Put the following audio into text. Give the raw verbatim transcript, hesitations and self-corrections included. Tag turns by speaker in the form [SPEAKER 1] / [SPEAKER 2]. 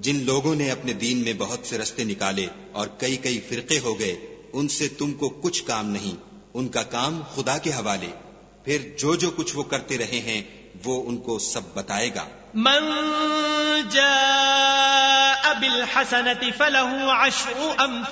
[SPEAKER 1] जिन लोगों ने अपने दीन में बहुत से रस्ते निकाले और कई कई फिरके हो गए, उनसे तुमको कुछ काम नहीं, उनका काम खुदा के हवाले। फिर जो जो कुछ वो करते रहे हैं वो उनको सब बताएगा।
[SPEAKER 2] मन जाअ बिल हसनति फलहु अश्रु